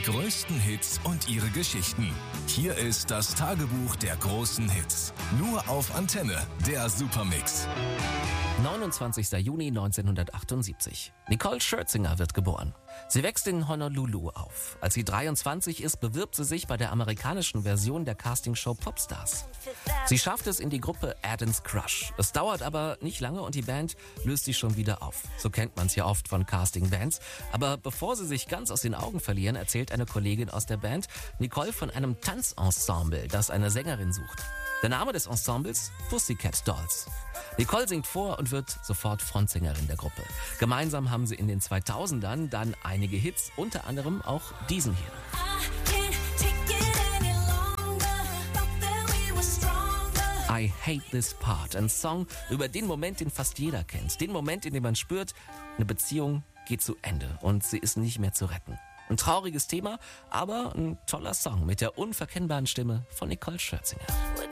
größten Hits und ihre Geschichten. Hier ist das Tagebuch der großen Hits. Nur auf Antenne, der Supermix. 29. Juni 1978. Nicole Scherzinger wird geboren. Sie wächst in Honolulu auf. Als sie 23 ist, bewirbt sie sich bei der amerikanischen Version der Castingshow Popstars. Sie schafft es in die Gruppe Addams Crush. Es dauert aber nicht lange und die Band löst sich schon wieder auf. So kennt man es ja oft von Casting-Bands. Aber bevor sie sich ganz aus den Augen verlieren, erzählt eine Kollegin aus der Band Nicole von einem Tanzensemble, das eine Sängerin sucht. Der Name des Ensembles? Pussycat Dolls. Nicole singt vor und wird sofort Frontsängerin der Gruppe. Gemeinsam haben sie in den 2000ern dann einige Hits, unter anderem auch diesen hier. I Hate This Part, ein Song über den Moment, den fast jeder kennt. Den Moment, in dem man spürt, eine Beziehung geht zu Ende und sie ist nicht mehr zu retten. Ein trauriges Thema, aber ein toller Song mit der unverkennbaren Stimme von Nicole Scherzinger.